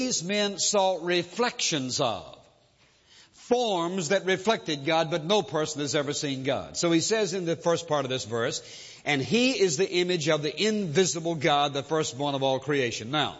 these men saw reflections of. Forms that reflected God, but no person has ever seen God. So he says in the first part of this verse, and he is the image of the invisible God, the firstborn of all creation. Now,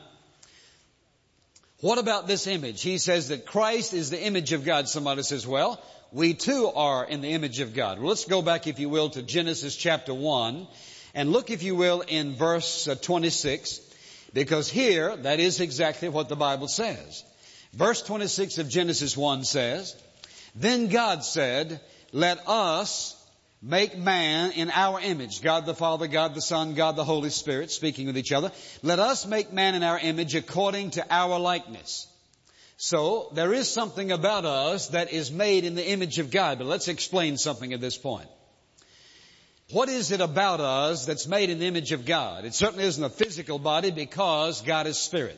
what about this image? He says that Christ is the image of God. Somebody says, well, we too are in the image of God. Well, let's go back, if you will, to Genesis chapter 1 and look, if you will, in verse 26, because here, that is exactly what the Bible says. Verse 26 of Genesis 1 says, then God said, let us make man in our image. God the Father, God the Son, God the Holy Spirit, speaking with each other. Let us make man in our image according to our likeness. So, there is something about us that is made in the image of God. But let's explain something at this point. What is it about us that's made in the image of God? It certainly isn't a physical body because God is spirit.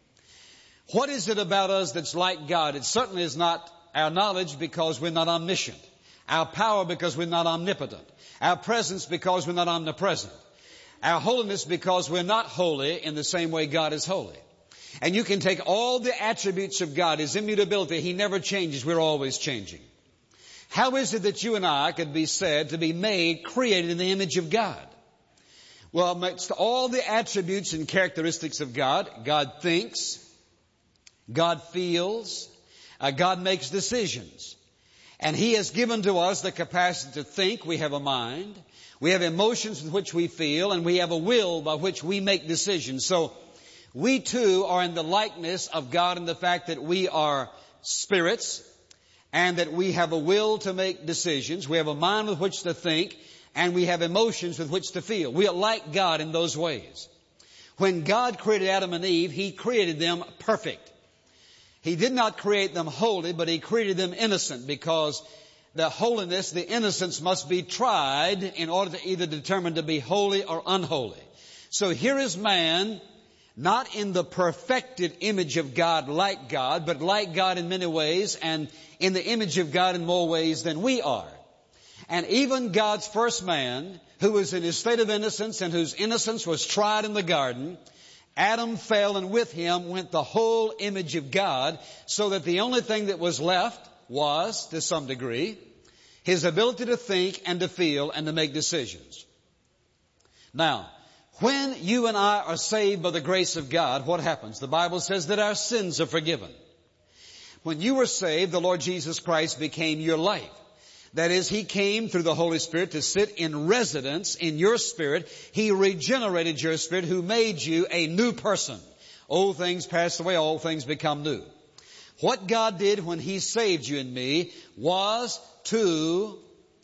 What is it about us that's like God? It certainly is not our knowledge because we're not omniscient. Our power because we're not omnipotent. Our presence because we're not omnipresent. Our holiness because we're not holy in the same way God is holy. And you can take all the attributes of God, His immutability. He never changes. We're always changing. How is it that you and I could be said to be made, created in the image of God? Well, amongst all the attributes and characteristics of God, God thinks, God feels, God makes decisions. And He has given to us the capacity to think. We have a mind. We have emotions with which we feel, and we have a will by which we make decisions. So, we too are in the likeness of God in the fact that we are spirits and that we have a will to make decisions. We have a mind with which to think, and we have emotions with which to feel. We are like God in those ways. When God created Adam and Eve, He created them perfect. He did not create them holy, but He created them innocent, because the holiness, the innocence must be tried in order to either determine to be holy or unholy. So here is man, not in the perfected image of God like God, but like God in many ways, and in the image of God in more ways than we are. And even God's first man, who was in his state of innocence and whose innocence was tried in the garden, Adam fell, and with him went the whole image of God, so that the only thing that was left was, to some degree, his ability to think and to feel and to make decisions. Now, when you and I are saved by the grace of God, what happens? The Bible says that our sins are forgiven. When you were saved, the Lord Jesus Christ became your life. That is, He came through the Holy Spirit to sit in residence in your spirit. He regenerated your spirit, who made you a new person. Old things passed away, all things become new. What God did when He saved you and me was to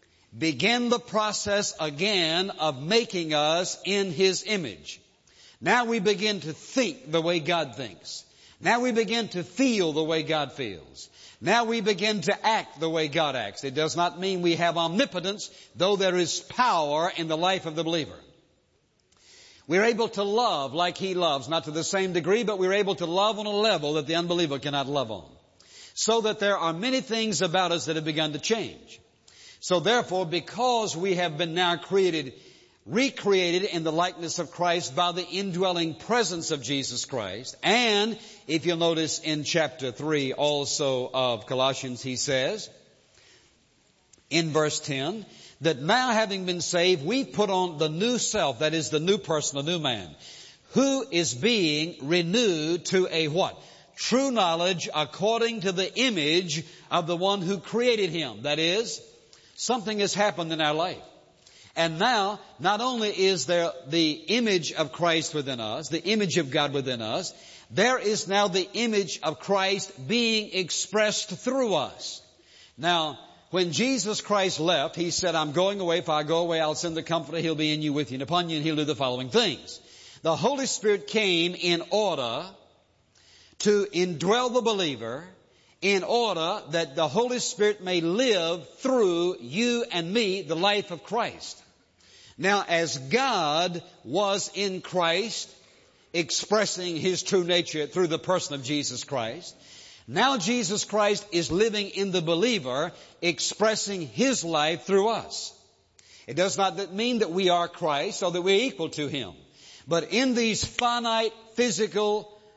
begin the process again of making us in His image. Now we begin to think the way God thinks. Now we begin to feel the way God feels. Now we begin to act the way God acts. It does not mean we have omnipotence, though there is power in the life of the believer. We're able to love like He loves, not to the same degree, but we're able to love on a level that the unbeliever cannot love on. So that there are many things about us that have begun to change. So therefore, because we have been now recreated in the likeness of Christ by the indwelling presence of Jesus Christ, and if you'll notice in chapter 3 also of Colossians, he says, in verse 10, that now having been saved, we put on the new self, that is the new person, the new man, who is being renewed to a what? True knowledge according to the image of the one who created him. That is, something has happened in our life. And now, not only is there the image of Christ within us, the image of God within us, there is now the image of Christ being expressed through us. Now, when Jesus Christ left, He said, I'm going away. If I go away, I'll send the Comforter. He'll be in you, with you, and upon you, and He'll do the following things. The Holy Spirit came in order to indwell the believer, in order that the Holy Spirit may live through you and me the life of Christ. Now, as God was in Christ, expressing His true nature through the person of Jesus Christ, now Jesus Christ is living in the believer, expressing His life through us. It does not mean that we are Christ or that we're equal to Him. But in these finite physical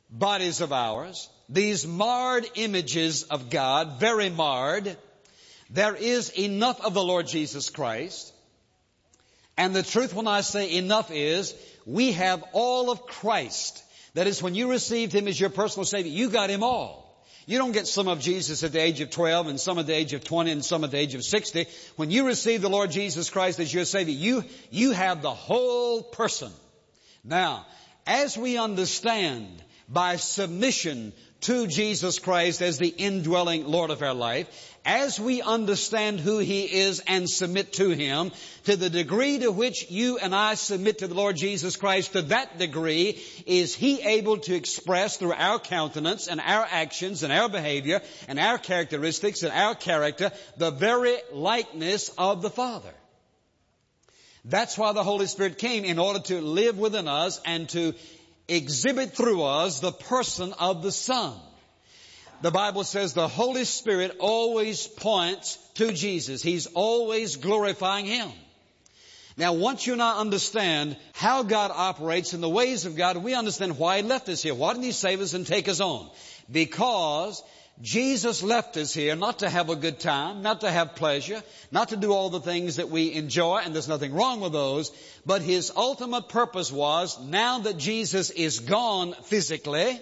bodies of ours, these marred images of God, very marred, there is enough of the Lord Jesus Christ. And the truth when I say enough is, we have all of Christ. That is, when you received Him as your personal Savior, you got Him all. You don't get some of Jesus at the age of 12 and some at the age of 20 and some at the age of 60. When you receive the Lord Jesus Christ as your Savior, you have the whole person. Now, as we understand by submission to Jesus Christ as the indwelling Lord of our life, as we understand who He is and submit to Him, to the degree to which you and I submit to the Lord Jesus Christ, to that degree is He able to express through our countenance and our actions and our behavior and our characteristics and our character the very likeness of the Father. That's why the Holy Spirit came, in order to live within us and to exhibit through us the person of the Son. The Bible says the Holy Spirit always points to Jesus. He's always glorifying Him. Now, once you and I understand how God operates and the ways of God, we understand why He left us here. Why didn't He save us and take us on? Because Jesus left us here not to have a good time, not to have pleasure, not to do all the things that we enjoy, and there's nothing wrong with those, but His ultimate purpose was, now that Jesus is gone physically,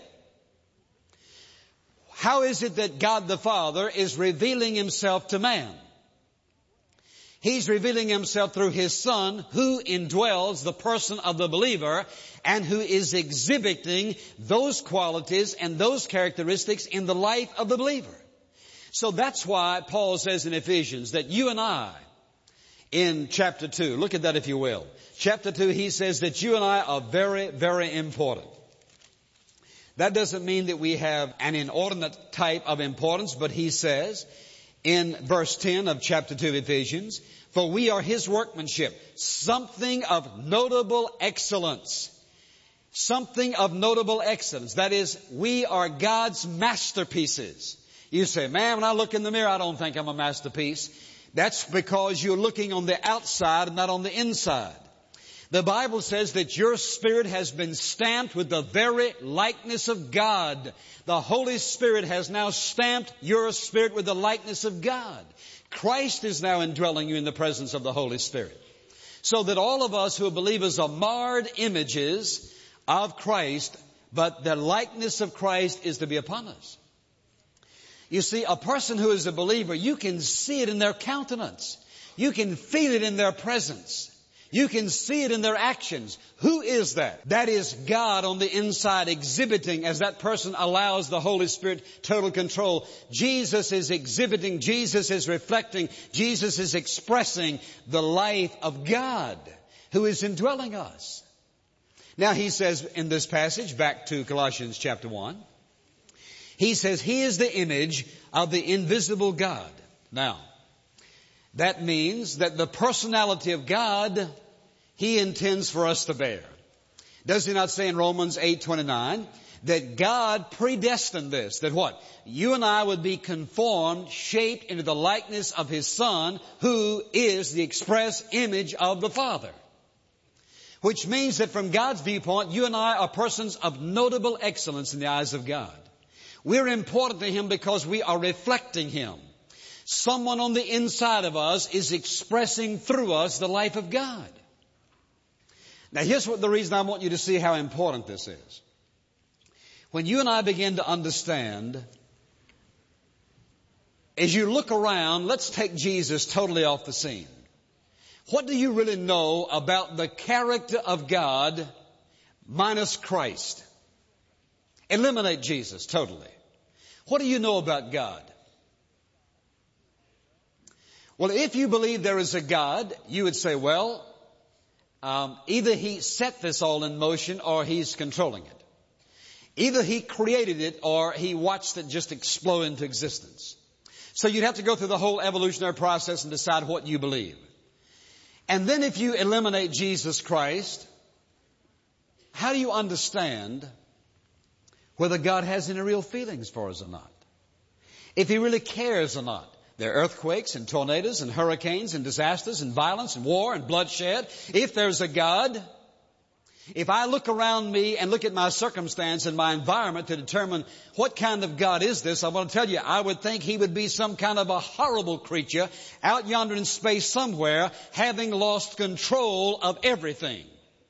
how is it that God the Father is revealing Himself to man? He's revealing Himself through His Son, who indwells the person of the believer and who is exhibiting those qualities and those characteristics in the life of the believer. So that's why Paul says in Ephesians that you and I, in chapter 2, look at that if you will. Chapter 2, he says that you and I are very, very important. That doesn't mean that we have an inordinate type of importance, but he says in verse 10 of chapter 2 of Ephesians, for we are His workmanship, something of notable excellence. Something of notable excellence. That is, we are God's masterpieces. You say, man, when I look in the mirror, I don't think I'm a masterpiece. That's because you're looking on the outside and not on the inside. The Bible says that your spirit has been stamped with the very likeness of God. The Holy Spirit has now stamped your spirit with the likeness of God. Christ is now indwelling you in the presence of the Holy Spirit. So that all of us who are believers are marred images of Christ, but the likeness of Christ is to be upon us. You see, a person who is a believer, you can see it in their countenance. You can feel it in their presence. You can see it in their actions. Who is that? That is God on the inside exhibiting as that person allows the Holy Spirit total control. Jesus is exhibiting, Jesus is reflecting, Jesus is expressing the life of God who is indwelling us. Now he says in this passage, back to Colossians chapter 1, he says He is the image of the invisible God. Now, that means that the personality of God, He intends for us to bear. Does He not say in Romans 8:29 that God predestined this? That what? You and I would be conformed, shaped into the likeness of His Son, who is the express image of the Father. Which means that from God's viewpoint, you and I are persons of notable excellence in the eyes of God. We're important to Him because we are reflecting Him. Someone on the inside of us is expressing through us the life of God. Now here's the reason I want you to see how important this is. When you and I begin to understand, as you look around, let's take Jesus totally off the scene. What do you really know about the character of God minus Christ? Eliminate Jesus totally. What do you know about God? Well, if you believe there is a God, you would say, well, either He set this all in motion or He's controlling it. Either He created it or He watched it just explode into existence. So you'd have to go through the whole evolutionary process and decide what you believe. And then if you eliminate Jesus Christ, how do you understand whether God has any real feelings for us or not? If He really cares or not? There are earthquakes and tornadoes and hurricanes and disasters and violence and war and bloodshed. If there's a God, If I look around me and look at my circumstance and my environment to determine what kind of God is this, I want to tell you, I would think He would be some kind of a horrible creature out yonder in space somewhere, having lost control of everything.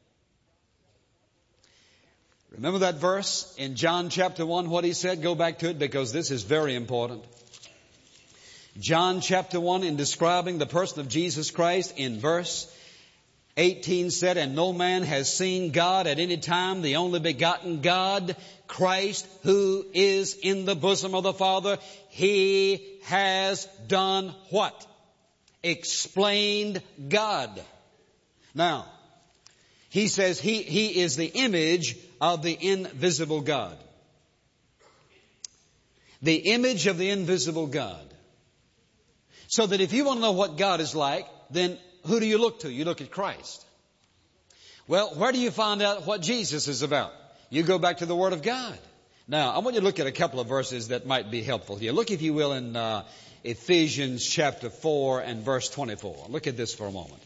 Remember that verse in John chapter 1, what He said? Go back to it because this is very important. John chapter 1, in describing the person of Jesus Christ, in verse 18 said, and no man has seen God at any time, the only begotten God, Christ, who is in the bosom of the Father. He has done what? Explained God. Now, He says He is the image of the invisible God. The image of the invisible God. So that if you want to know what God is like, then who do you look to? You look at Christ. Well, where do you find out what Jesus is about? You go back to the Word of God. Now, I want you to look at a couple of verses that might be helpful here. Look, if you will, in Ephesians chapter 4 and verse 24. Look at this for a moment.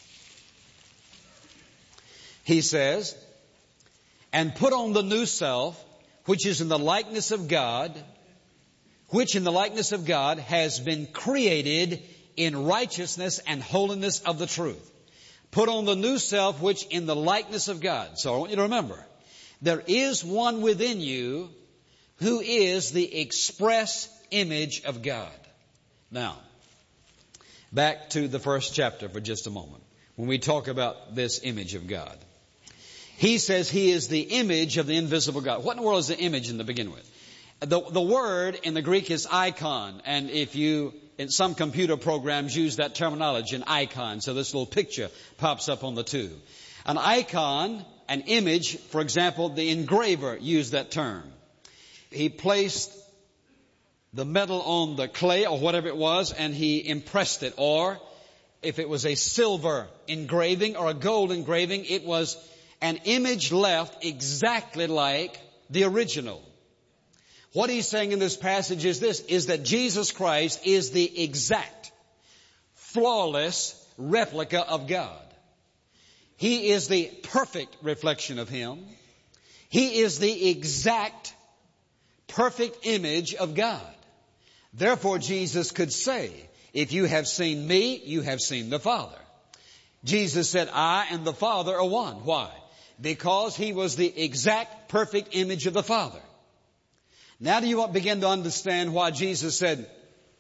He says, and put on the new self, which is in the likeness of God, which in the likeness of God has been created in righteousness and holiness of the truth. Put on the new self, which in the likeness of God. So I want you to remember, there is one within you who is the express image of God. Now, back to the first chapter for just a moment. When we talk about this image of God. He says He is the image of the invisible God. What in the world is the image in to begin with? The word in the Greek is icon. And if you, in some computer programs, use that terminology, an icon. So this little picture pops up on the tube. An icon, an image, for example, the engraver used that term. He placed the metal on the clay or whatever it was, and he impressed it. Or if it was a silver engraving or a gold engraving, it was an image left exactly like the original. What he's saying in this passage is this, is that Jesus Christ is the exact, flawless replica of God. He is the perfect reflection of Him. He is the exact, perfect image of God. Therefore, Jesus could say, if you have seen me, you have seen the Father. Jesus said, I and the Father are one. Why? Because He was the exact, perfect image of the Father. Now do you begin to understand why Jesus said,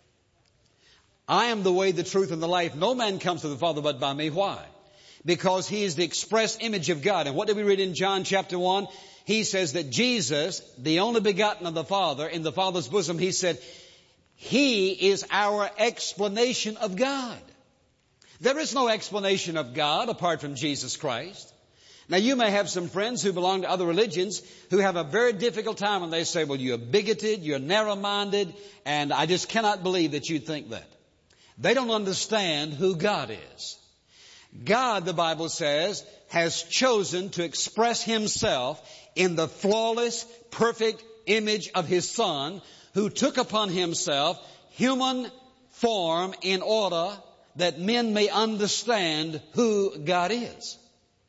I am the way, the truth, and the life. No man comes to the Father but by me. Why? Because He is the express image of God. And what did we read in John chapter 1? He says that Jesus, the only begotten of the Father, in the Father's bosom, He said, He is our explanation of God. There is no explanation of God apart from Jesus Christ. Now, you may have some friends who belong to other religions who have a very difficult time when they say, well, you're bigoted, you're narrow-minded, and I just cannot believe that you think that. They don't understand who God is. God, the Bible says, has chosen to express Himself in the flawless, perfect image of His Son, who took upon Himself human form in order that men may understand who God is.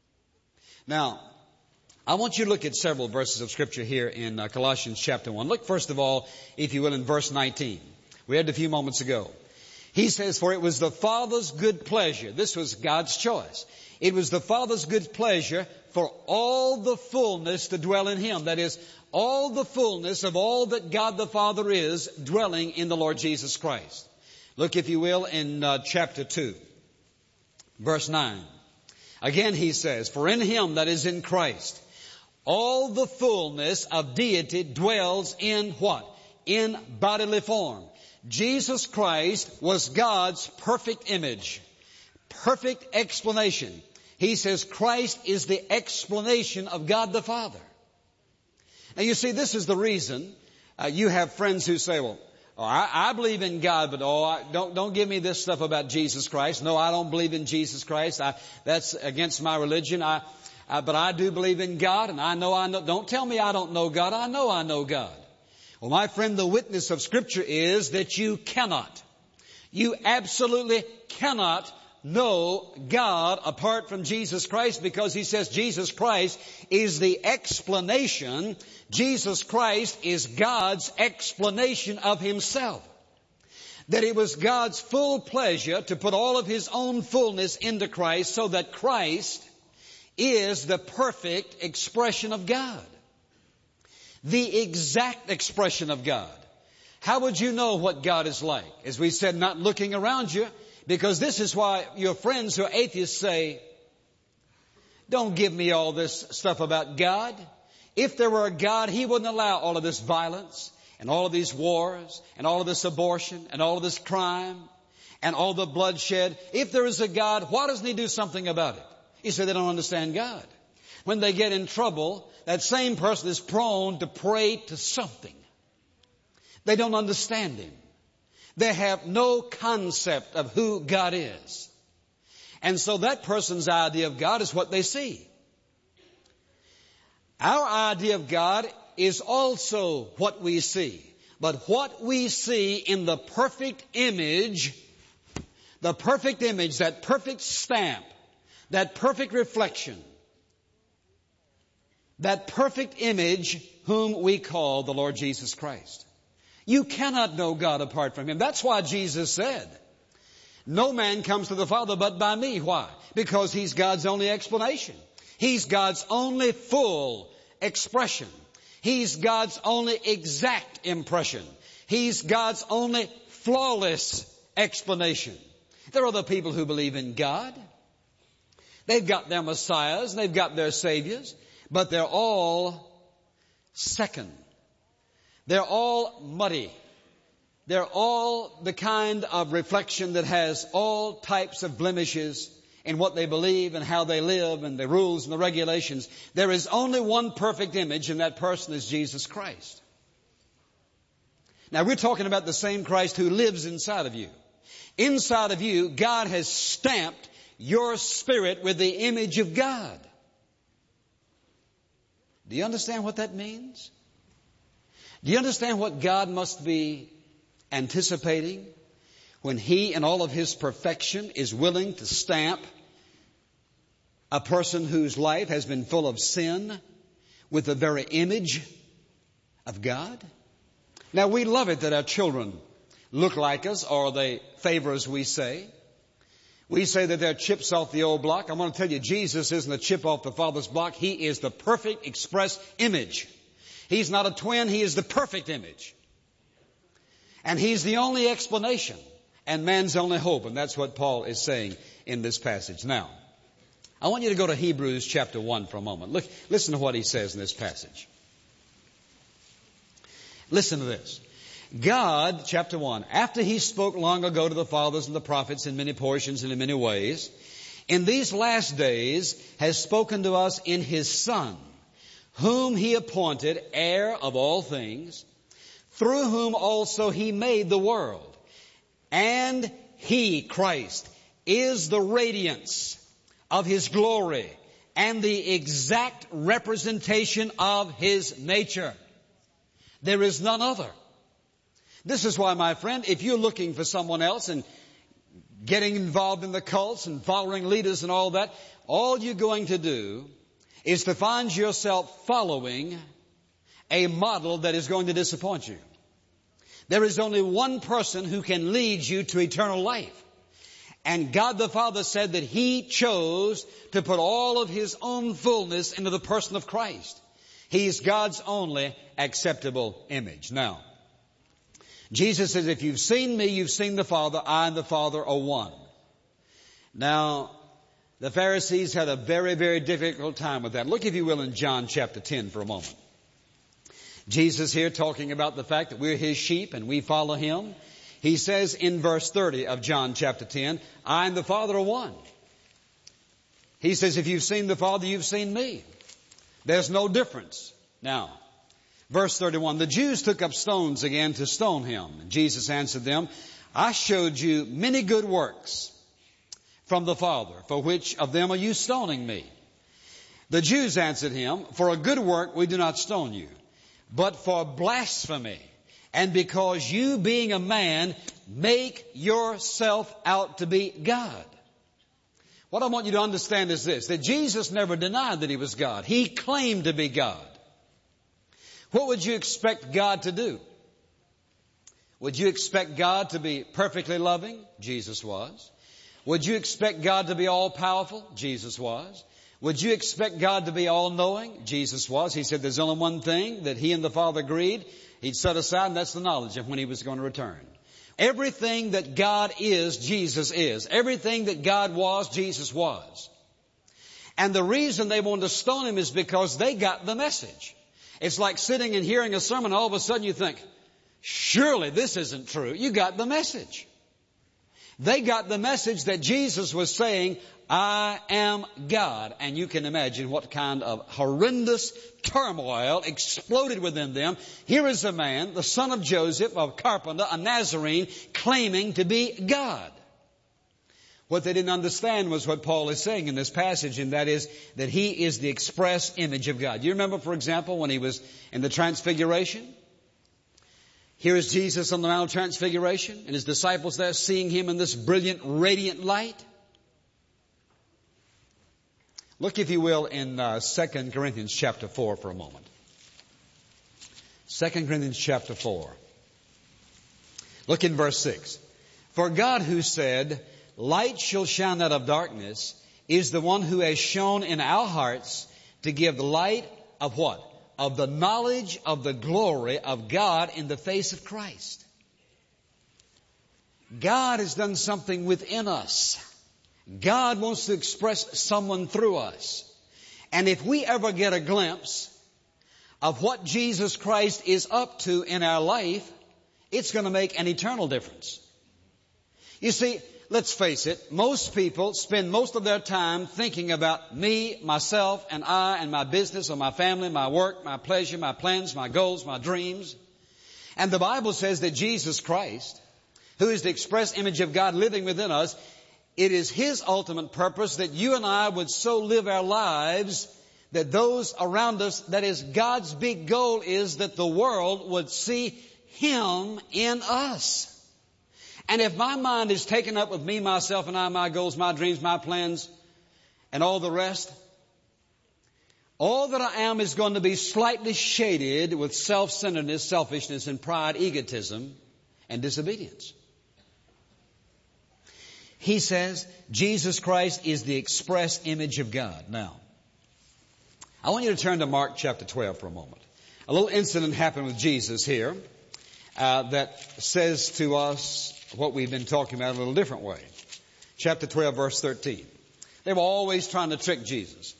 Now, I want you to look at several verses of Scripture here in Colossians chapter 1. Look first of all, if you will, in verse 19. We had it a few moments ago. He says, for it was the Father's good pleasure. This was God's choice. It was the Father's good pleasure for all the fullness to dwell in Him. That is, all the fullness of all that God the Father is dwelling in the Lord Jesus Christ. Look, if you will, in chapter 2, verse 9. Again he says, for in Him, that is in Christ, all the fullness of deity dwells in what? In bodily form. Jesus Christ was God's perfect image, perfect explanation. He says Christ is the explanation of God the Father. Now you see, this is the reason you have friends who say, well, I believe in God, but don't give me this stuff about Jesus Christ. No, I don't believe in Jesus Christ. That's against my religion. But I do believe in God, and I know. Don't tell me I don't know God. I know God. Well, my friend, the witness of Scripture is that you absolutely cannot know God apart from Jesus Christ, because he says Jesus Christ is the explanation. Jesus Christ is God's explanation of himself. That it was God's full pleasure to put all of his own fullness into Christ, so that Christ is the perfect expression of God. The exact expression of God. How would you know what God is like? As we said, not looking around you, because this is why your friends who are atheists say, don't give me all this stuff about God. If there were a God, he wouldn't allow all of this violence and all of these wars and all of this abortion and all of this crime and all the bloodshed. If there is a God, why doesn't he do something about it? He said they don't understand God. When they get in trouble, that same person is prone to pray to something. They don't understand him. They have no concept of who God is. And so that person's idea of God is what they see. Our idea of God is also what we see. But what we see in the perfect image, that perfect stamp, that perfect reflection, that perfect image whom we call the Lord Jesus Christ. You cannot know God apart from him. That's why Jesus said, no man comes to the Father but by me. Why? Because he's God's only explanation. He's God's only full expression. He's God's only exact impression. He's God's only flawless explanation. There are other people who believe in God. They've got their messiahs and they've got their saviors, but they're all second. They're all muddy. They're all the kind of reflection that has all types of blemishes in what they believe and how they live and the rules and the regulations. There is only one perfect image, and that person is Jesus Christ. Now, we're talking about the same Christ who lives inside of you. Inside of you, God has stamped your spirit with the image of God. Do you understand what that means? Do you understand what God must be anticipating when he, in all of his perfection, is willing to stamp a person whose life has been full of sin with the very image of God? Now, we love it that our children look like us, or they favor as we say. We say that they're chips off the old block. I'm going to tell you, Jesus isn't a chip off the Father's block. He is the perfect express image. He's not a twin. He is the perfect image. And he's the only explanation and man's only hope. And that's what Paul is saying in this passage. Now, I want you to go to Hebrews chapter 1 for a moment. Look, listen to what he says in this passage. Listen to this. God, chapter 1, after he spoke long ago to the fathers and the prophets in many portions and in many ways, in these last days has spoken to us in his Son, whom he appointed heir of all things, through whom also he made the world. And he, Christ, is the radiance of his glory and the exact representation of his nature. There is none other. This is why, my friend, if you're looking for someone else and getting involved in the cults and following leaders and all that, all you're going to do is to find yourself following a model that is going to disappoint you. There is only one person who can lead you to eternal life. And God the Father said that he chose to put all of his own fullness into the person of Christ. He's God's only acceptable image. Now, Jesus says, if you've seen me, you've seen the Father. I and the Father are one. Now, the Pharisees had a very, very difficult time with that. Look, if you will, in John chapter 10 for a moment. Jesus here talking about the fact that we're his sheep and we follow him. He says in verse 30 of John chapter 10, I and the Father are one. He says, if you've seen the Father, you've seen me. There's no difference. Now, verse 31, the Jews took up stones again to stone him. And Jesus answered them, I showed you many good works from the Father. For which of them are you stoning me? The Jews answered him, for a good work we do not stone you, but for blasphemy, and because you, being a man, make yourself out to be God. What I want you to understand is this, that Jesus never denied that He was God. He claimed to be God. What would you expect God to do? Would you expect God to be perfectly loving? Jesus was. Would you expect God to be all-powerful? Jesus was. Would you expect God to be all-knowing? Jesus was. He said there's only one thing that He and the Father agreed He'd set aside, and that's the knowledge of when He was going to return. Everything that God is, Jesus is. Everything that God was, Jesus was. And the reason they wanted to stone Him is because they got the message. It's like sitting and hearing a sermon, all of a sudden you think, surely this isn't true. You got the message. They got the message that Jesus was saying, I am God. And you can imagine what kind of horrendous turmoil exploded within them. Here is a man, the son of Joseph, a carpenter, a Nazarene, claiming to be God. What they didn't understand was what Paul is saying in this passage, and that is that He is the express image of God. You remember, for example, when He was in the Transfiguration? Here is Jesus on the Mount of Transfiguration, and His disciples there seeing Him in this brilliant, radiant light. Look, if you will, in 2 Corinthians chapter 4 for a moment. 2 Corinthians chapter 4. Look in verse 6. For God who said, light shall shine out of darkness, is the one who has shone in our hearts to give the light of what? Of the knowledge of the glory of God in the face of Christ. God has done something within us. God wants to express someone through us. And if we ever get a glimpse of what Jesus Christ is up to in our life, it's going to make an eternal difference. You see, let's face it, most people spend most of their time thinking about me, myself, and I, and my business, or my family, my work, my pleasure, my plans, my goals, my dreams. And the Bible says that Jesus Christ, who is the express image of God living within us, it is His ultimate purpose that you and I would so live our lives that those around us, that is, God's big goal is that the world would see Him in us. And if my mind is taken up with me, myself, and I, my goals, my dreams, my plans, and all the rest, all that I am is going to be slightly shaded with self-centeredness, selfishness, and pride, egotism, and disobedience. He says Jesus Christ is the express image of God. Now, I want you to turn to Mark chapter 12 for a moment. A little incident happened with Jesus here that says to us what we've been talking about in a little different way. Chapter 12, verse 13. They were always trying to trick Jesus.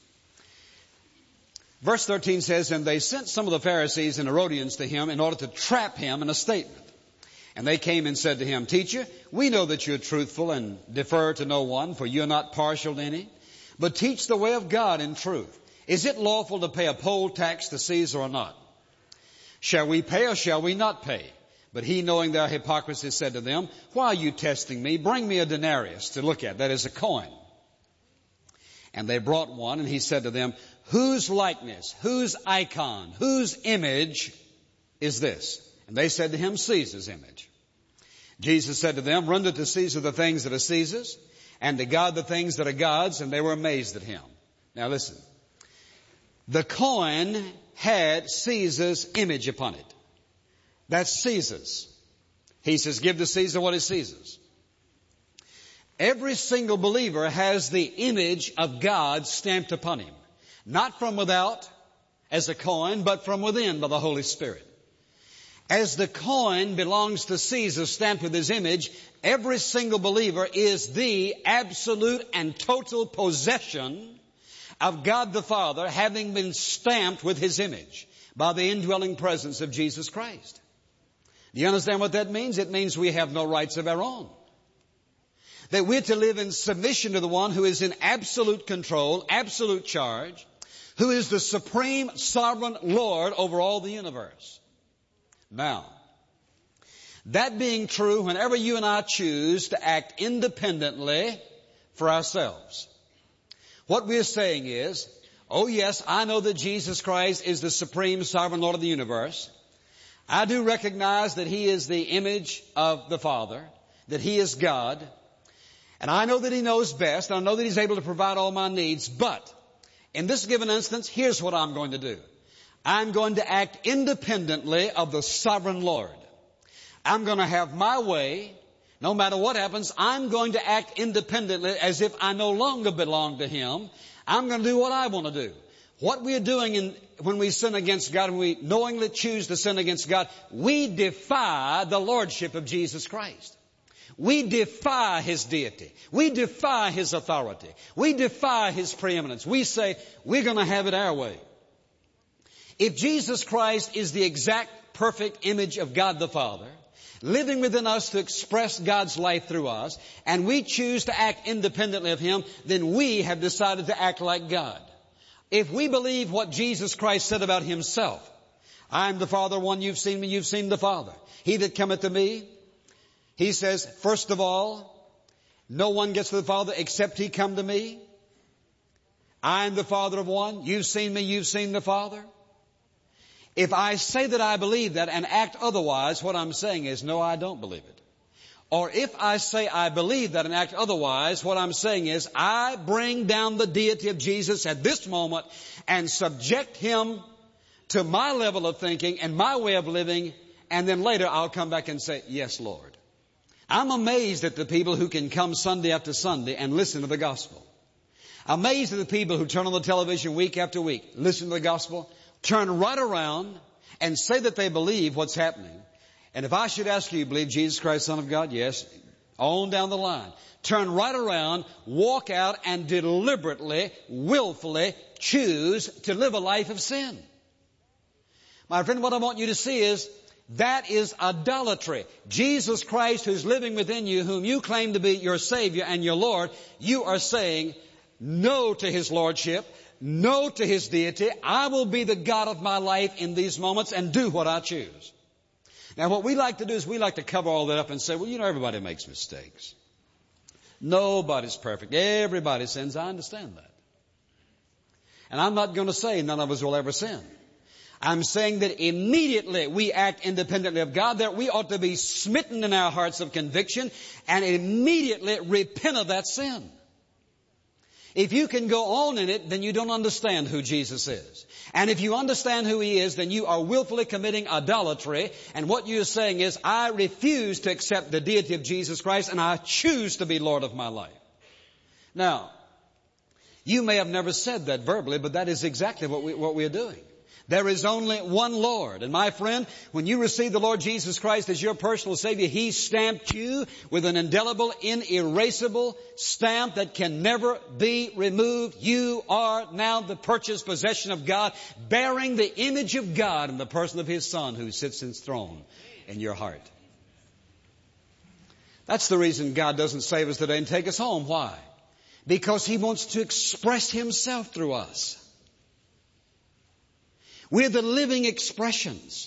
Verse 13 says, and they sent some of the Pharisees and Herodians to Him in order to trap Him in a statement. And they came and said to Him, Teacher, we know that you are truthful and defer to no one, for you are not partial to any, but teach the way of God in truth. Is it lawful to pay a poll tax to Caesar or not? Shall we pay or shall we not pay? But He, knowing their hypocrisy, said to them, why are you testing me? Bring me a denarius to look at, that is a coin. And they brought one, and He said to them, whose likeness, whose icon, whose image is this? And they said to Him, Caesar's image. Jesus said to them, render to Caesar the things that are Caesar's, and to God the things that are God's. And they were amazed at Him. Now listen. The coin had Caesar's image upon it. That's Caesar's. He says, give to Caesar what is Caesar's. Every single believer has the image of God stamped upon him. Not from without as a coin, but from within by the Holy Spirit. As the coin belongs to Caesar, stamped with his image, every single believer is the absolute and total possession of God the Father, having been stamped with His image by the indwelling presence of Jesus Christ. Do you understand what that means? It means we have no rights of our own. That we're to live in submission to the one who is in absolute control, absolute charge, who is the supreme sovereign Lord over all the universe. Now, that being true, whenever you and I choose to act independently for ourselves, what we're saying is, oh yes, I know that Jesus Christ is the supreme sovereign Lord of the universe. I do recognize that He is the image of the Father, that He is God. And I know that He knows best. And I know that He's able to provide all my needs. But in this given instance, here's what I'm going to do. I'm going to act independently of the sovereign Lord. I'm going to have my way. No matter what happens, I'm going to act independently as if I no longer belong to Him. I'm going to do what I want to do. What we are doing when we sin against God, when we knowingly choose to sin against God, we defy the lordship of Jesus Christ. We defy His deity. We defy His authority. We defy His preeminence. We say, we're going to have it our way. If Jesus Christ is the exact perfect image of God the Father, living within us to express God's life through us, and we choose to act independently of Him, then we have decided to act like God. If we believe what Jesus Christ said about Himself, I am the Father, one, you've seen me, you've seen the Father. He that cometh to me, He says, first of all, no one gets to the Father except He come to me. I am the Father of one, you've seen me, you've seen the Father. If I say that I believe that and act otherwise, what I'm saying is, no, I don't believe it. Or if I say I believe that and act otherwise, what I'm saying is, I bring down the deity of Jesus at this moment and subject Him to my level of thinking and my way of living, and then later I'll come back and say, yes, Lord. I'm amazed at the people who can come Sunday after Sunday and listen to the gospel. Amazed at the people who turn on the television week after week, listen to the gospel, turn right around and say that they believe what's happening. And if I should ask you, believe Jesus Christ, Son of God? Yes. On down the line. Turn right around, walk out, and deliberately, willfully choose to live a life of sin. My friend, what I want you to see is, that is idolatry. Jesus Christ, who's living within you, whom you claim to be your Savior and your Lord, you are saying no to His Lordship, no to His deity. I will be the God of my life in these moments and do what I choose. Now, what we like to do is we like to cover all that up and say, well, everybody makes mistakes. Nobody's perfect. Everybody sins. I understand that. And I'm not going to say none of us will ever sin. I'm saying that immediately we act independently of God, that we ought to be smitten in our hearts of conviction and immediately repent of that sin. If you can go on in it, then you don't understand who Jesus is. And if you understand who He is, then you are willfully committing idolatry. And what you're saying is, I refuse to accept the deity of Jesus Christ, and I choose to be Lord of my life. Now, you may have never said that verbally, but that is exactly what we are doing. There is only one Lord. And my friend, when you receive the Lord Jesus Christ as your personal Savior, He stamped you with an indelible, inerasable stamp that can never be removed. You are now the purchased possession of God, bearing the image of God in the person of His Son who sits in His throne in your heart. That's the reason God doesn't save us today and take us home. Why? Because He wants to express Himself through us. We're the living expressions.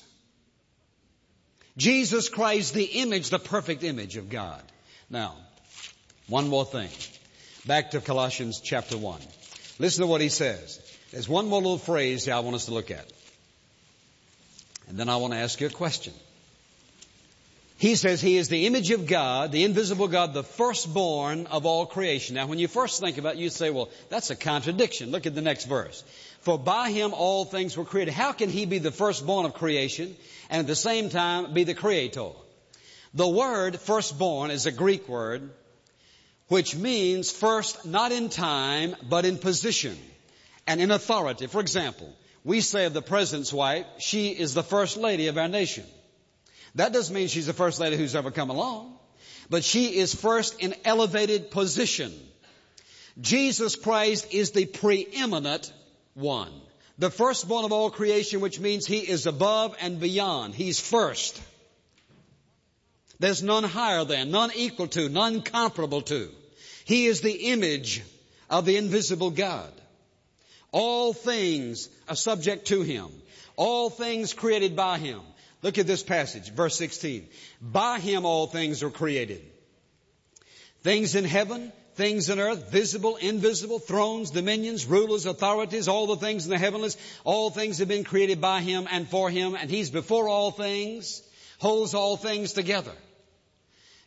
Jesus Christ, the image, the perfect image of God. Now, one more thing. Back to Colossians chapter 1. Listen to what he says. There's one more little phrase I want us to look at. And then I want to ask you a question. He says He is the image of God, the invisible God, the firstborn of all creation. Now, when you first think about it, you say, well, that's a contradiction. Look at the next verse. For by Him all things were created. How can He be the firstborn of creation and at the same time be the creator? The word firstborn is a Greek word which means first not in time but in position and in authority. For example, we say of the president's wife, she is the first lady of our nation. That doesn't mean she's the first lady who's ever come along, but she is first in elevated position. Jesus Christ is the preeminent one. The firstborn of all creation, which means He is above and beyond. He's first. There's none higher than, none equal to, none comparable to. He is the image of the invisible God. All things are subject to Him. All things created by Him. Look at this passage, verse 16. By Him all things are created. Things in heaven, things in earth, visible, invisible, thrones, dominions, rulers, authorities, all the things in the heavenlies, all things have been created by Him and for Him, and He's before all things, holds all things together.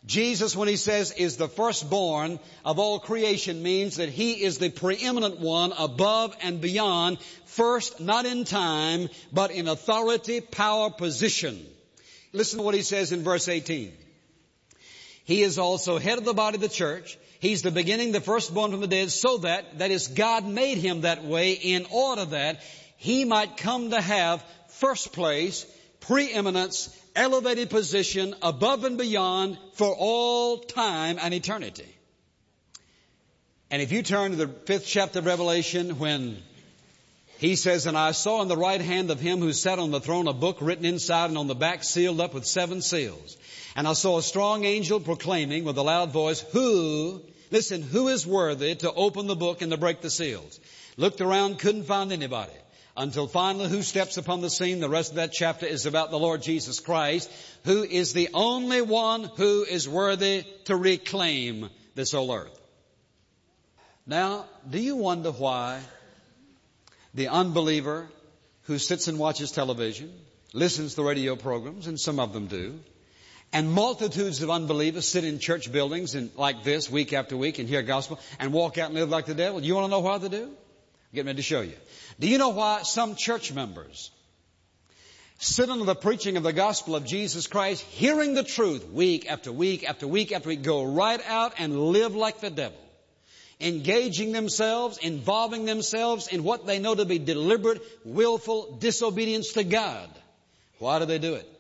Jesus, when he says, is the firstborn of all creation, means that he is the preeminent one above and beyond, first not in time, but in authority, power, position. Listen to what he says in verse 18. He is also head of the body of the church. He's the beginning, the firstborn from the dead, so that is, God made him that way in order that he might come to have first place, preeminence, elevated position, above and beyond for all time and eternity. And if you turn to the 5th chapter of Revelation, when he says, and I saw in the right hand of him who sat on the throne a book written inside and on the back sealed up with 7 seals. And I saw a strong angel proclaiming with a loud voice, who is worthy to open the book and to break the seals? Looked around, couldn't find anybody. Until finally, who steps upon the scene? The rest of that chapter is about the Lord Jesus Christ, who is the only one who is worthy to reclaim this whole earth. Now, do you wonder why the unbeliever who sits and watches television, listens to radio programs, and some of them do, and multitudes of unbelievers sit in church buildings and like this week after week and hear gospel and walk out and live like the devil? You want to know why they do? I'm getting ready to show you. Do you know why some church members sit under the preaching of the gospel of Jesus Christ, hearing the truth week after week after week after week, go right out and live like the devil, engaging themselves, involving themselves in what they know to be deliberate, willful disobedience to God? Why do they do it?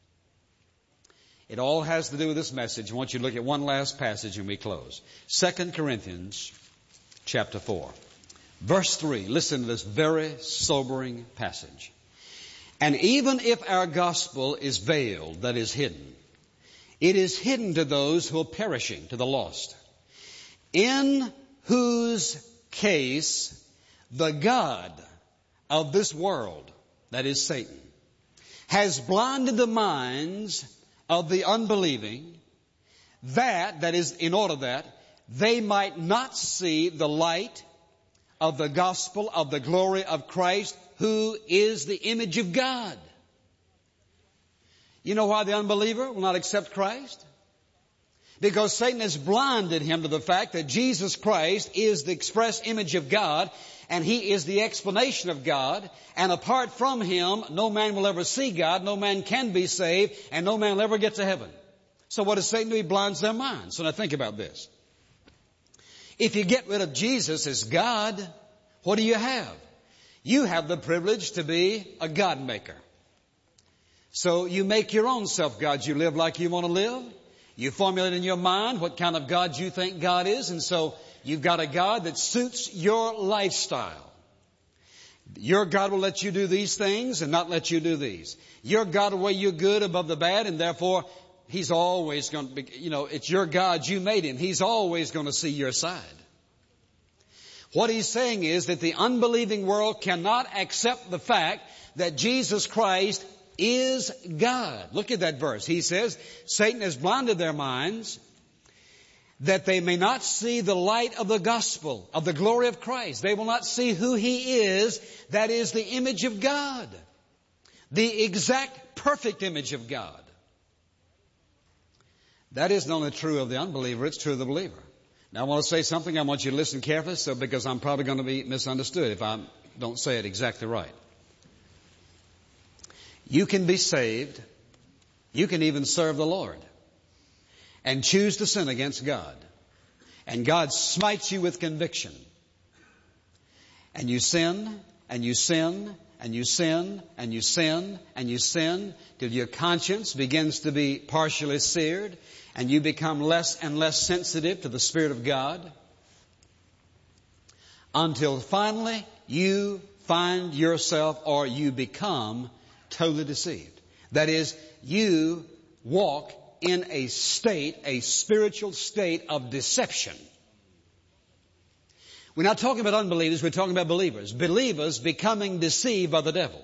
It all has to do with this message. I want you to look at one last passage and we close. 2 Corinthians chapter 4. Verse 3. Listen to this very sobering passage. And even if our gospel is veiled, that is hidden, it is hidden to those who are perishing, to the lost, in whose case the God of this world, that is Satan, has blinded the minds of the unbelieving, that is, in order that they might not see the light of the gospel of the glory of Christ, who is the image of God. You know why the unbeliever will not accept Christ? Because Satan has blinded him to the fact that Jesus Christ is the express image of God, and He is the explanation of God, and apart from Him, no man will ever see God, no man can be saved, and no man will ever get to heaven. So what does Satan do? He blinds their minds. So now think about this. If you get rid of Jesus as God, what do you have? You have the privilege to be a God maker. So you make your own self-gods. You live like you want to live. You formulate in your mind what kind of God you think God is, and so you've got a God that suits your lifestyle. Your God will let you do these things and not let you do these. Your God will weigh you good above the bad, and therefore He's always going to be, it's your God, you made Him. He's always going to see your side. What He's saying is that the unbelieving world cannot accept the fact that Jesus Christ is God. Look at that verse. He says, Satan has blinded their minds that they may not see the light of the gospel, of the glory of Christ. They will not see who He is. That is the image of God. The exact perfect image of God. That isn't only true of the unbeliever, it's true of the believer. Now I want to say something. I want you to listen carefully, because I'm probably going to be misunderstood if I don't say it exactly right. You can be saved. You can even serve the Lord and choose to sin against God. And God smites you with conviction. And you sin, and you sin, and you sin, and you sin, and you sin, till your conscience begins to be partially seared, and you become less and less sensitive to the Spirit of God, until finally you find yourself, or you become, totally deceived. That is, you walk in a spiritual state of deception. We're not talking about unbelievers, we're talking about believers. Believers becoming deceived by the devil.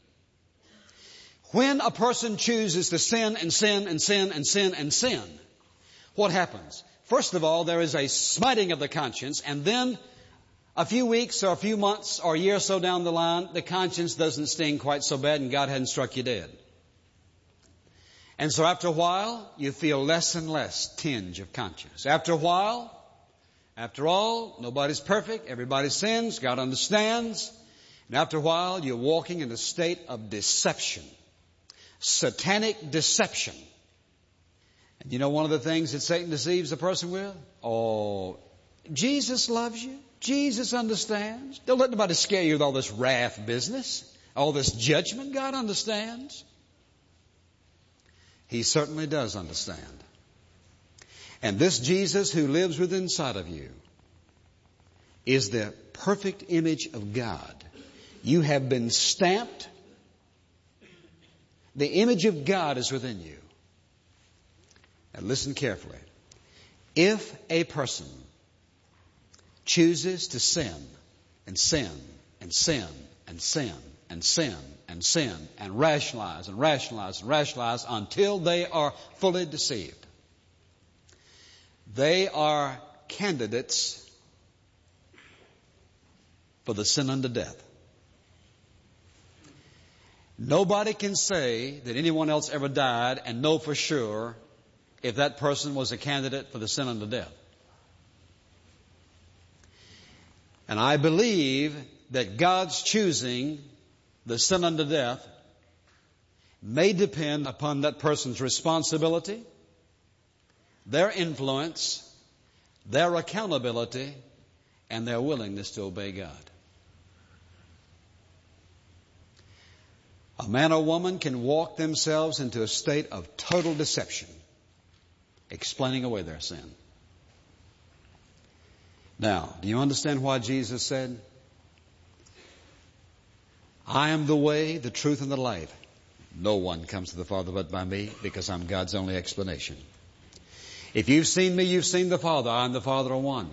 When a person chooses to sin and sin and sin and sin and sin, what happens? First of all, there is a smiting of the conscience, and then a few weeks or a few months or a year or so down the line, the conscience doesn't sting quite so bad and God hadn't struck you dead. And so after a while, you feel less and less tinge of conscience. After a while, after all, nobody's perfect, everybody sins, God understands. And after a while, you're walking in a state of deception. Satanic deception. And you know one of the things that Satan deceives a person with? Oh, Jesus loves you. Jesus understands. Don't let nobody scare you with all this wrath business, all this judgment. God understands. He certainly does understand. And this Jesus who lives within inside of you is the perfect image of God. You have been stamped. The image of God is within you. Now listen carefully. If a person chooses to sin and sin and sin and sin and sin and sin and rationalize and rationalize and rationalize until they are fully deceived, they are candidates for the sin unto death. Nobody can say that anyone else ever died and know for sure if that person was a candidate for the sin unto death. And I believe that God's choosing the sin unto death may depend upon that person's responsibility, their influence, their accountability, and their willingness to obey God. A man or woman can walk themselves into a state of total deception, explaining away their sin. Now, do you understand why Jesus said, I am the way, the truth, and the life. No one comes to the Father but by me, because I'm God's only explanation. If you've seen me, you've seen the Father. I and the Father are one.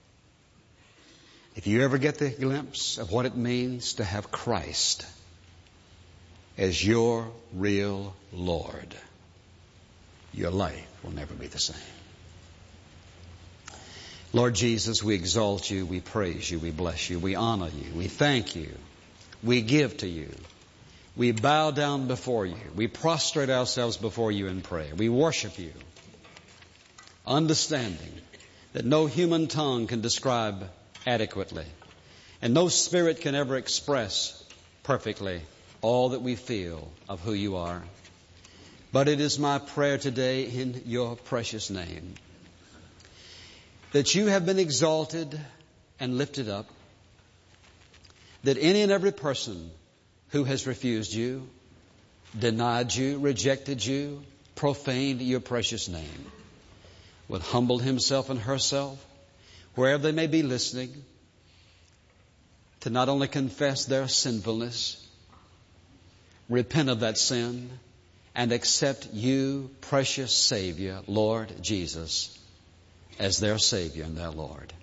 If you ever get the glimpse of what it means to have Christ as your real Lord, your life will never be the same. Lord Jesus, we exalt you, we praise you, we bless you, we honor you, we thank you, we give to you, we bow down before you, we prostrate ourselves before you in prayer, we worship you, understanding that no human tongue can describe adequately, and no spirit can ever express perfectly all that we feel of who you are. But it is my prayer today in your precious name that you have been exalted and lifted up, that any and every person who has refused you, denied you, rejected you, profaned your precious name, would humble himself and herself, wherever they may be listening, to not only confess their sinfulness, repent of that sin, and accept you, precious Savior, Lord Jesus, as their Savior and their Lord.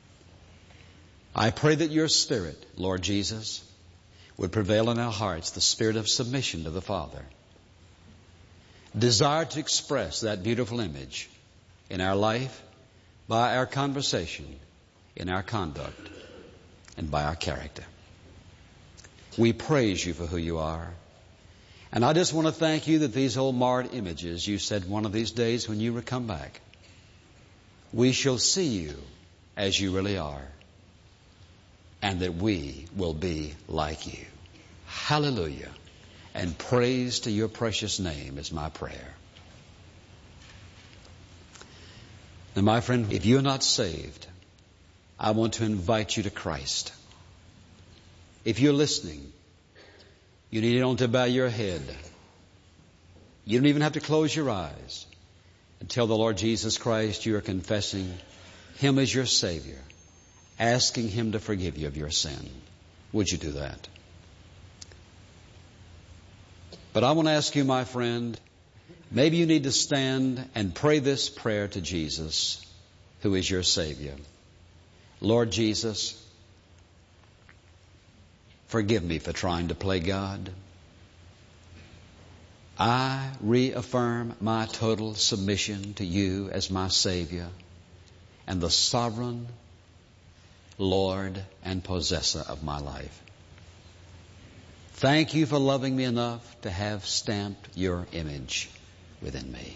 I pray that your Spirit, Lord Jesus, would prevail in our hearts, the spirit of submission to the Father. Desire to express that beautiful image in our life, by our conversation, in our conduct, and by our character. We praise you for who you are. And I just want to thank you that these old marred images, you said one of these days when you come back, we shall see you as you really are, and that we will be like you. Hallelujah. And praise to your precious name is my prayer. Now, my friend, if you're not saved, I want to invite you to Christ. If you're listening, you need only to bow your head. You don't even have to close your eyes. And tell the Lord Jesus Christ you are confessing Him as your Savior, asking Him to forgive you of your sin. Would you do that? But I want to ask you, my friend, maybe you need to stand and pray this prayer to Jesus, who is your Savior. Lord Jesus, forgive me for trying to play God. I reaffirm my total submission to you as my Savior and the sovereign Lord and possessor of my life. Thank you for loving me enough to have stamped your image within me.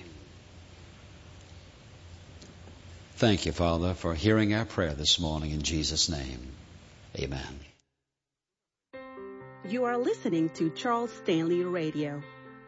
Thank you, Father, for hearing our prayer this morning in Jesus' name. Amen. You are listening to Charles Stanley Radio.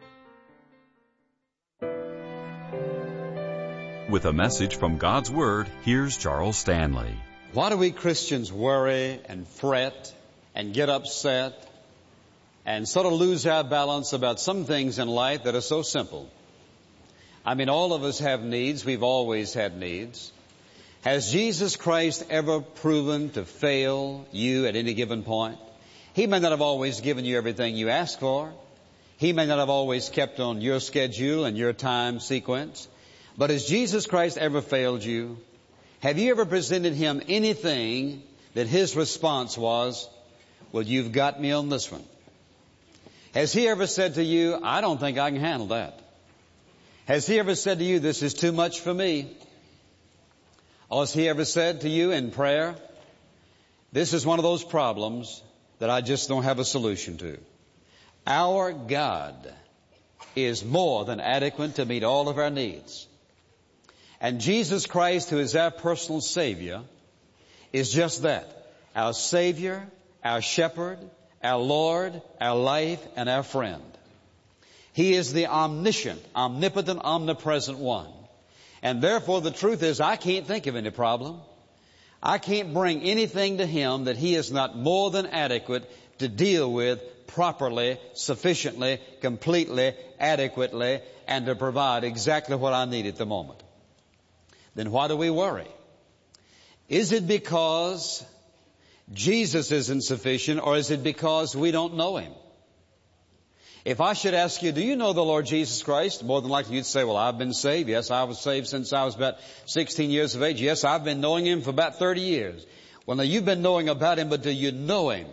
With a message from God's Word, here's Charles Stanley. Why do we Christians worry and fret and get upset and sort of lose our balance about some things in life that are so simple? I mean, all of us have needs. We've always had needs. Has Jesus Christ ever proven to fail you at any given point? He may not have always given you everything you asked for. He may not have always kept on your schedule and your time sequence. But has Jesus Christ ever failed you? Have you ever presented Him anything that His response was, well, you've got me on this one? Has He ever said to you, I don't think I can handle that? Has He ever said to you, this is too much for me? Or has He ever said to you in prayer, this is one of those problems that I just don't have a solution to? Our God is more than adequate to meet all of our needs. And Jesus Christ, who is our personal Savior, is just that. Our Savior, our Shepherd, our Lord, our life, and our friend. He is the omniscient, omnipotent, omnipresent one. And therefore the truth is, I can't think of any problem. I can't bring anything to Him that He is not more than adequate to deal with properly, sufficiently, completely, adequately, and to provide exactly what I need at the moment. Then why do we worry? Is it because Jesus isn't sufficient, or is it because we don't know Him? If I should ask you, do you know the Lord Jesus Christ? More than likely you'd say, well, I've been saved. Yes, I was saved since I was about 16 years of age. Yes, I've been knowing Him for about 30 years. Well, now you've been knowing about Him, but do you know Him?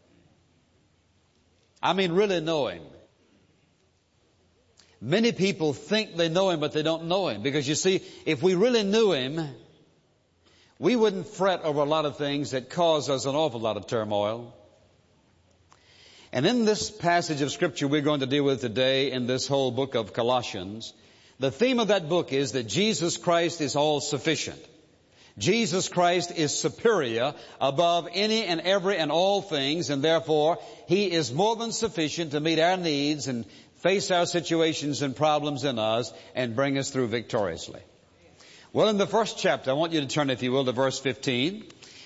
I mean, really know Him. Many people think they know Him, but they don't know Him. Because you see, if we really knew Him, we wouldn't fret over a lot of things that cause us an awful lot of turmoil. And in this passage of Scripture we're going to deal with today in this whole book of Colossians, the theme of that book is that Jesus Christ is all sufficient. Jesus Christ is superior above any and every and all things, and therefore He is more than sufficient to meet our needs and face our situations and problems in us and bring us through victoriously. Well, in the first chapter, I want you to turn, if you will, to verse 15.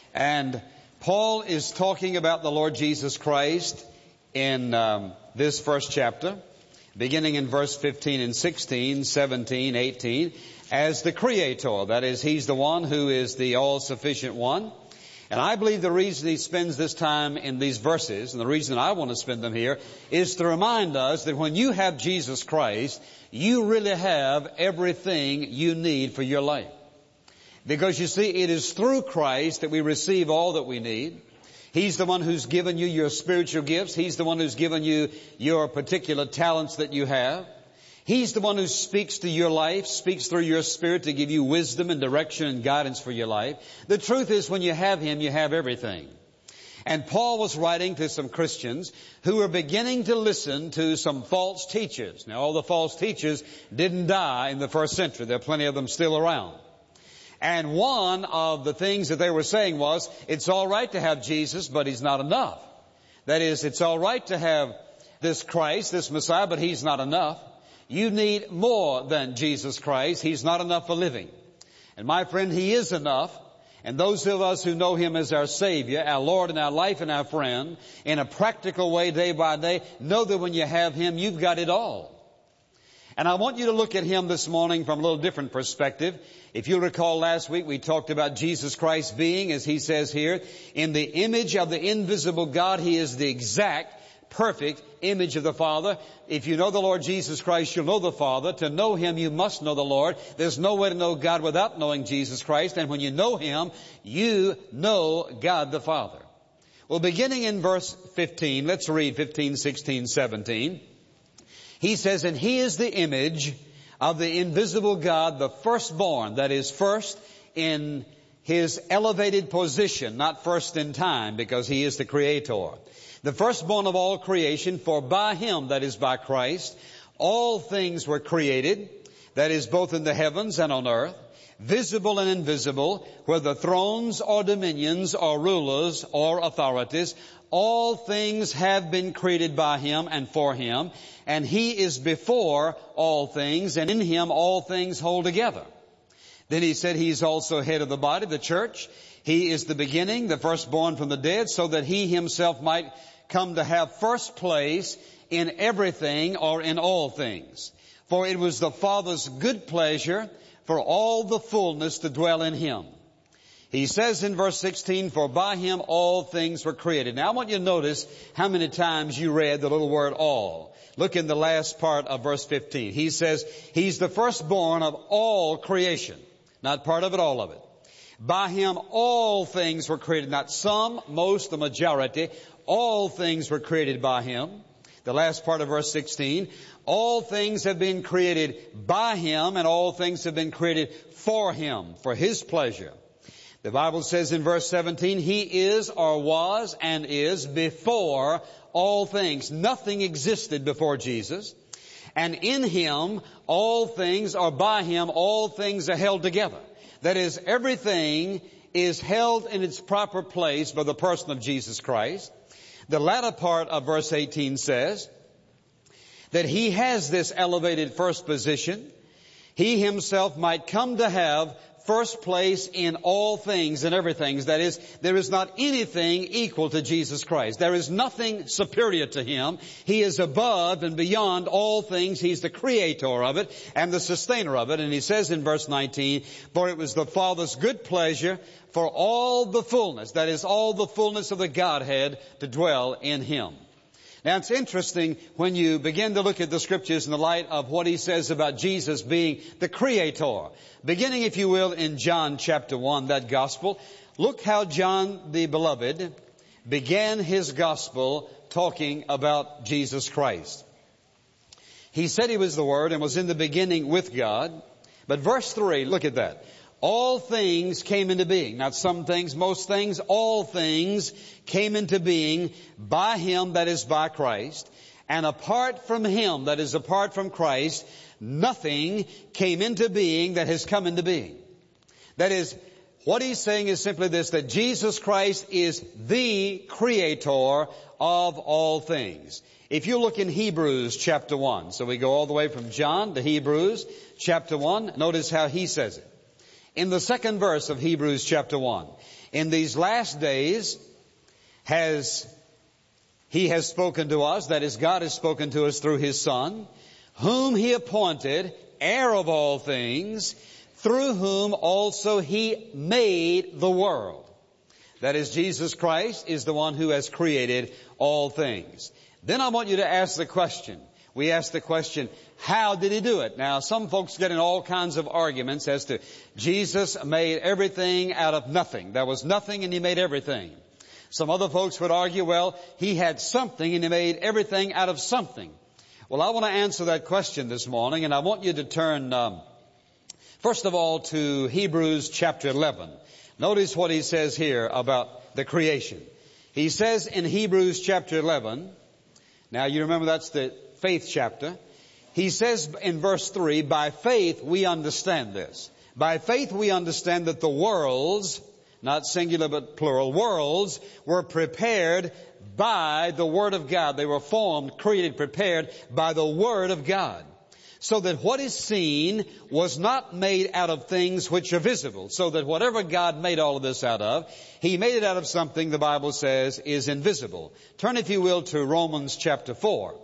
And Paul is talking about the Lord Jesus Christ in this first chapter, beginning in verse 15 and 16, 17, 18, as the Creator. That is, He's the one who is the all-sufficient one. And I believe the reason he spends this time in these verses, and the reason I want to spend them here, is to remind us that when you have Jesus Christ, you really have everything you need for your life. Because you see, it is through Christ that we receive all that we need. He's the one who's given you your spiritual gifts. He's the one who's given you your particular talents that you have. He's the one who speaks to your life, speaks through your spirit to give you wisdom and direction and guidance for your life. The truth is, when you have Him, you have everything. And Paul was writing to some Christians who were beginning to listen to some false teachers. Now, all the false teachers didn't die in the first century. There are plenty of them still around. And one of the things that they were saying was, it's all right to have Jesus, but He's not enough. That is, it's all right to have this Christ, this Messiah, but He's not enough. You need more than Jesus Christ. He's not enough for living. And my friend, He is enough. And those of us who know Him as our Savior, our Lord and our life and our friend, in a practical way day by day, know that when you have Him, you've got it all. And I want you to look at Him this morning from a little different perspective. If you'll recall, last week we talked about Jesus Christ being, as He says here, in the image of the invisible God. He is the exact, perfect image of the Father. If you know the Lord Jesus Christ, you'll know the Father. To know Him, you must know the Lord. There's no way to know God without knowing Jesus Christ. And when you know Him, you know God the Father. Well, beginning in verse 15, let's read 15, 16, 17. He says, and He is the image of the invisible God, the firstborn, that is, first in His elevated position, not first in time, because He is the Creator. The firstborn of all creation, for by Him, that is by Christ, All things were created, that is, both in the heavens and on earth, visible and invisible, whether thrones or dominions or rulers or authorities. All things have been created by Him and for Him, and He is before all things, and in Him all things hold together. Then He said He's also head of the body, the church. He is the beginning, the firstborn from the dead, so that He Himself might come to have first place in everything or in all things. For it was the Father's good pleasure for all the fullness to dwell in Him. He says in verse 16, for by Him all things were created. Now I want you to notice how many times you read the little word all. Look in the last part of verse 15. He says, He's the firstborn of all creation. Not part of it, all of it. By Him all things were created. Not some, most, the majority. All things were created by Him. The last part of verse 16. All things have been created by Him, and all things have been created for Him, for His pleasure. The Bible says in verse 17, He is or was and is before all things. Nothing existed before Jesus. And in Him, all things, or by Him, all things are held together. That is, everything is held in its proper place by the person of Jesus Christ. The latter part of verse 18 says that He has this elevated first position. He Himself might come to have first place in all things and everything. That is, there is not anything equal to Jesus Christ. There is nothing superior to Him. He is above and beyond all things. He's the creator of it and the sustainer of it. And He says in verse 19, for it was the Father's good pleasure for all the fullness, that is, all the fullness of the Godhead to dwell in Him. Now it's interesting when you begin to look at the Scriptures in the light of what He says about Jesus being the Creator. Beginning, if you will, in John chapter 1, that Gospel. Look how John the Beloved began his Gospel talking about Jesus Christ. He said He was the Word and was in the beginning with God. But verse 3, look at that. All things came into being. Not some things, most things, all things came into being by Him, that is by Christ. And apart from Him, that is apart from Christ, nothing came into being that has come into being. That is, what He's saying is simply this, that Jesus Christ is the Creator of all things. If you look in Hebrews chapter 1, so we go all the way from John to Hebrews chapter 1, notice how he says it. In the second verse of Hebrews chapter 1, in these last days He has spoken to us, that is, God has spoken to us through His Son, whom He appointed heir of all things, through whom also He made the world. That is, Jesus Christ is the one who has created all things. Then I want you to ask the question. We ask the question, how did He do it? Now, some folks get in all kinds of arguments as to Jesus made everything out of nothing. There was nothing and He made everything. Some other folks would argue, well, He had something and He made everything out of something. Well, I want to answer that question this morning, and I want you to turn, first of all, to Hebrews chapter 11. Notice what he says here about the creation. He says in Hebrews chapter 11, now you remember that's the faith chapter. He says in verse 3, by faith we understand this. By faith we understand that the worlds, not singular but plural, worlds were prepared by the Word of God. They were formed, created, prepared by the Word of God. So that what is seen was not made out of things which are visible. So that whatever God made all of this out of, He made it out of something the Bible says is invisible. Turn, if you will, to Romans chapter 4.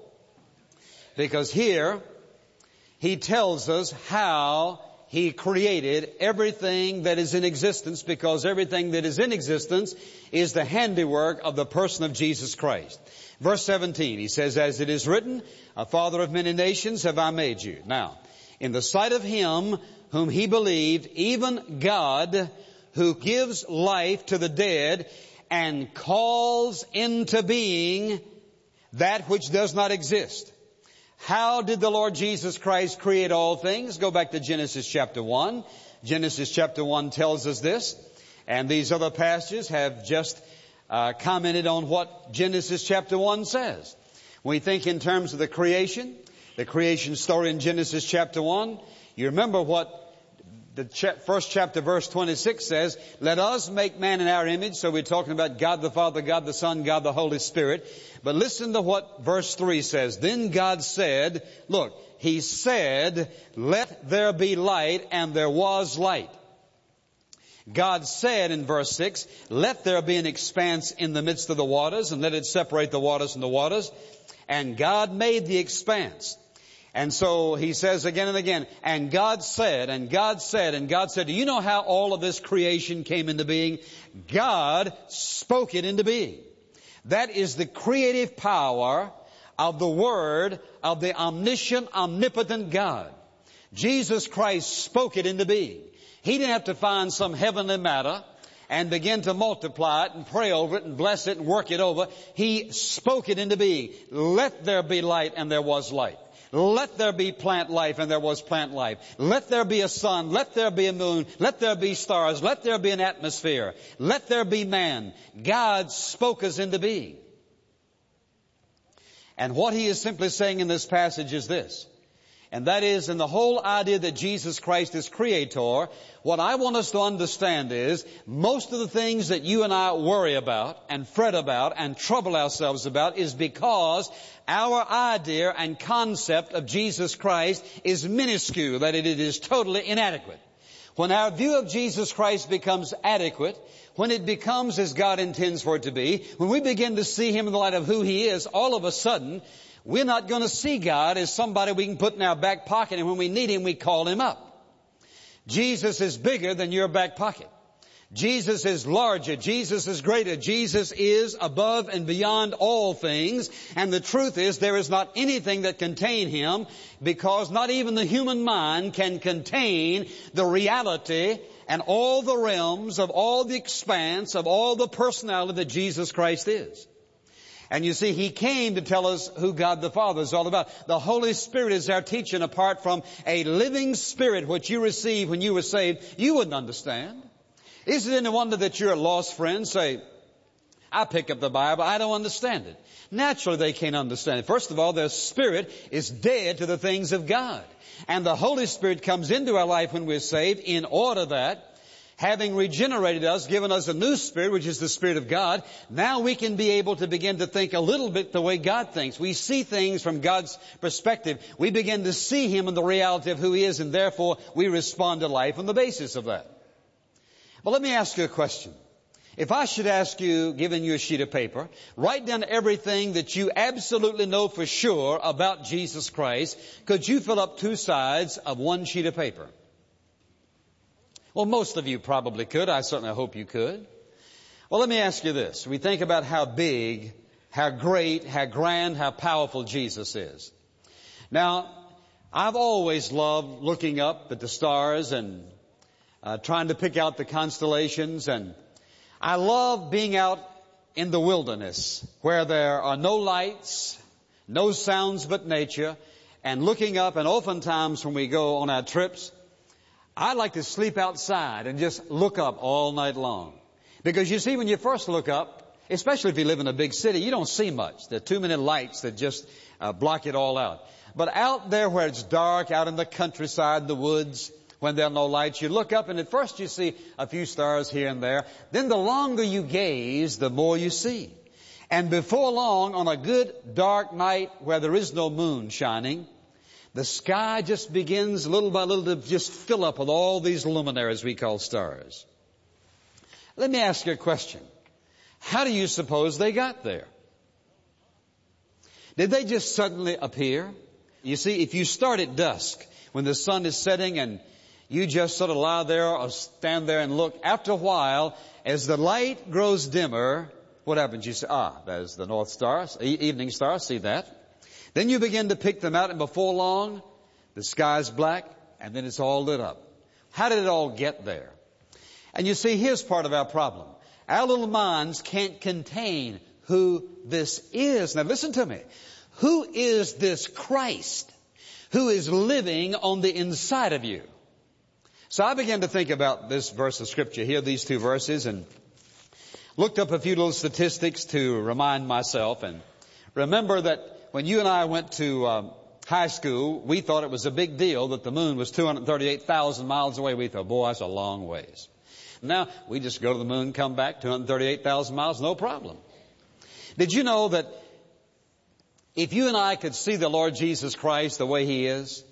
Because here, he tells us how He created everything that is in existence, because everything that is in existence is the handiwork of the person of Jesus Christ. Verse 17, he says, as it is written, a father of many nations have I made you. Now, in the sight of Him whom He believed, even God, who gives life to the dead and calls into being that which does not exist. How did the Lord Jesus Christ create all things? Go back to Genesis chapter 1. Genesis chapter 1 tells us this. And these other passages have just commented on what Genesis chapter 1 says. When we think in terms of the creation, the creation story in Genesis chapter 1. You remember what the first chapter, verse 26 says, let us make man in our image. So we're talking about God the Father, God the Son, God the Holy Spirit. But listen to what verse 3 says. Then God said, look, He said, let there be light, and there was light. God said in verse 6, let there be an expanse in the midst of the waters, and let it separate the waters from the waters. And God made the expanse. And so He says again and again, and God said, and God said, and God said. Do you know how all of this creation came into being? God spoke it into being. That is the creative power of the Word of the omniscient, omnipotent God. Jesus Christ spoke it into being. He didn't have to find some heavenly matter and begin to multiply it and pray over it and bless it and work it over. He spoke it into being. Let there be light, and there was light. Let there be plant life, and there was plant life. Let there be a sun. Let there be a moon. Let there be stars. Let there be an atmosphere. Let there be man. God spoke us into being. And what He is simply saying in this passage is this. And that is, in the whole idea that Jesus Christ is Creator, what I want us to understand is, most of the things that you and I worry about and fret about and trouble ourselves about is because our idea and concept of Jesus Christ is minuscule, that it is totally inadequate. When our view of Jesus Christ becomes adequate, when it becomes as God intends for it to be, when we begin to see Him in the light of who He is, all of a sudden, we're not going to see God as somebody we can put in our back pocket, and when we need Him, we call Him up. Jesus is bigger than your back pocket. Jesus is larger. Jesus is greater. Jesus is above and beyond all things. And the truth is, there is not anything that contain Him, because not even the human mind can contain the reality and all the realms of all the expanse of all the personality that Jesus Christ is. And you see, He came to tell us who God the Father is all about. The Holy Spirit is our teacher, and apart from a living Spirit which you received when you were saved, you wouldn't understand. Is it any wonder that your lost friends say, I pick up the Bible, I don't understand it? Naturally, they can't understand it. First of all, their spirit is dead to the things of God. And the Holy Spirit comes into our life when we're saved in order that, having regenerated us, given us a new spirit, which is the Spirit of God, now we can be able to begin to think a little bit the way God thinks. We see things from God's perspective. We begin to see Him in the reality of who He is, and therefore we respond to life on the basis of that. Well, let me ask you a question. If I should ask you, giving you a sheet of paper, write down everything that you absolutely know for sure about Jesus Christ, could you fill up 2 sides of 1 sheet of paper? Well, most of you probably could. I certainly hope you could. Well, let me ask you this. We think about how big, how great, how grand, how powerful Jesus is. Now, I've always loved looking up at the stars and trying to pick out the constellations, and I love being out in the wilderness where there are no lights, no sounds but nature, and looking up, and oftentimes when we go on our trips, I like to sleep outside and just look up all night long. Because you see, when you first look up, especially if you live in a big city, you don't see much. There are too many lights that just block it all out. But out there where it's dark, out in the countryside, the woods, when there are no lights, you look up and at first you see a few stars here and there. Then the longer you gaze, the more you see. And before long, on a good dark night where there is no moon shining, the sky just begins little by little to just fill up with all these luminaries we call stars. Let me ask you a question. How do you suppose they got there? Did they just suddenly appear? You see, if you start at dusk, when the sun is setting and you just sort of lie there or stand there and look, after a while, as the light grows dimmer, what happens? You say, there's the North Star, evening star, see that? Then you begin to pick them out, and before long, the sky's black, and then it's all lit up. How did it all get there? And you see, here's part of our problem. Our little minds can't contain who this is. Now listen to me. Who is this Christ who is living on the inside of you? So I began to think about this verse of Scripture here, these 2 verses, and looked up a few little statistics to remind myself, and remember that when you and I went to high school, we thought it was a big deal that the moon was 238,000 miles away. We thought, boy, that's a long ways. Now, we just go to the moon, come back, 238,000 miles, no problem. Did you know that if you and I could see the Lord Jesus Christ the way He is,